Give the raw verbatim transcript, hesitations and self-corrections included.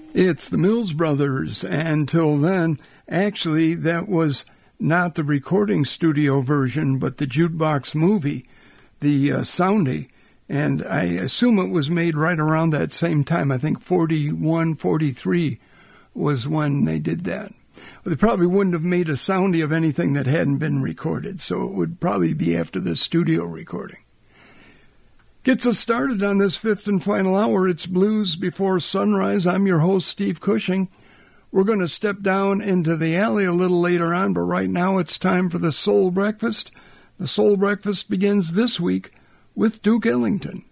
It's the Mills Brothers, and till then, actually, that was not the recording studio version, but the jukebox movie, the uh, Soundy, and I assume it was made right around that same time. I think forty-one, forty-three was when they did that. They probably wouldn't have made a Soundy of anything that hadn't been recorded, so it would probably be after the studio recording. Gets us started on this fifth and final hour. It's Blues Before Sunrise. I'm your host, Steve Cushing. We're going to step down into the alley a little later on, but right now it's time for the Soul Breakfast. The Soul Breakfast begins this week with Duke Ellington.